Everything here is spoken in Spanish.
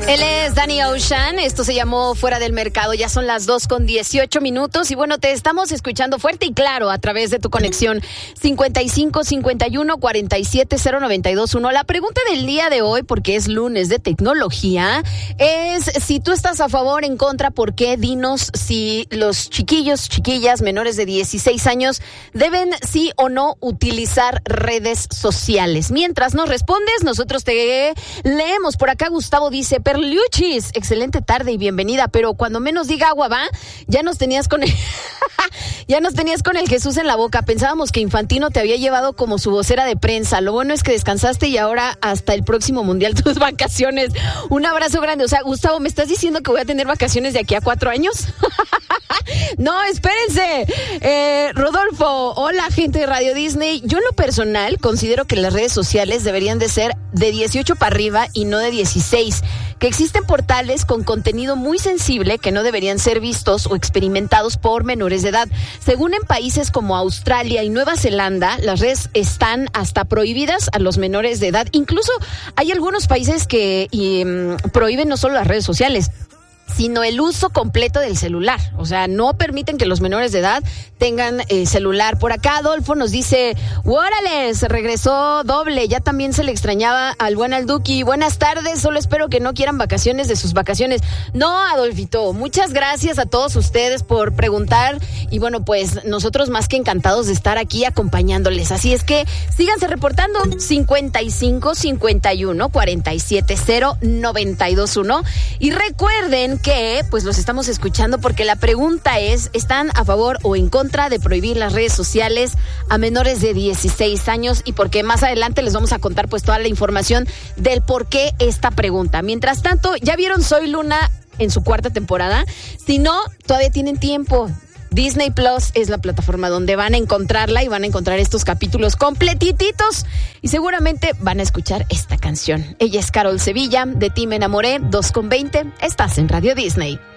Él es Danny Ocean, esto se llamó Fuera del Mercado, ya son las 2:18 y bueno, te estamos escuchando fuerte y claro a través de tu conexión 55 51 47 0921. La pregunta del día de hoy, porque es lunes de tecnología, es si tú estás a favor, en contra, ¿por qué? Dinos si los chiquillos, chiquillas menores de 16 años deben sí o no utilizar redes sociales. Mientras nos respondes, nosotros te leemos. Por acá Gustavo dice: Perluchis, excelente tarde y bienvenida, pero cuando menos diga agua va, ya nos tenías con el ya nos tenías con el Jesús en la boca. Pensábamos que Infantino te había llevado como su vocera de prensa. Lo bueno es que descansaste y ahora hasta el próximo mundial tus vacaciones. Un abrazo grande. O sea, Gustavo, ¿me estás diciendo que voy a tener vacaciones de aquí a 4 años? No, espérense. Rodolfo, hola gente de Radio Disney. Yo en lo personal considero que las redes sociales deberían de ser de 18 para arriba y no de 16. Que existen portales con contenido muy sensible que no deberían ser vistos o experimentados por menores de edad. Según en países como Australia y Nueva Zelanda, las redes están hasta prohibidas a los menores de edad. Incluso hay algunos países que prohíben no solo las redes sociales, sino el uso completo del celular. O sea, no permiten que los menores de edad tengan celular. Por acá Adolfo nos dice: ¡órale! Se regresó doble. Ya también se le extrañaba al buen Alduki. Buenas tardes, solo espero que no quieran vacaciones de sus vacaciones. No, Adolfito, muchas gracias a todos ustedes por preguntar. Y bueno, pues nosotros más que encantados de estar aquí acompañándoles. Así es que síganse reportando 55 51 47 0921. Y recuerden que pues los estamos escuchando porque la pregunta es: ¿están a favor o en contra de prohibir las redes sociales a menores de 16 años? Y porque más adelante les vamos a contar pues toda la información del por qué esta pregunta. Mientras tanto, ¿ya vieron Soy Luna en su 4ª temporada? Si no, todavía tienen tiempo. Disney Plus es la plataforma donde van a encontrarla y van a encontrar estos capítulos completititos y seguramente van a escuchar esta canción. Ella es Carol Sevilla, de Ti Me Enamoré, 2:20. Estás en Radio Disney.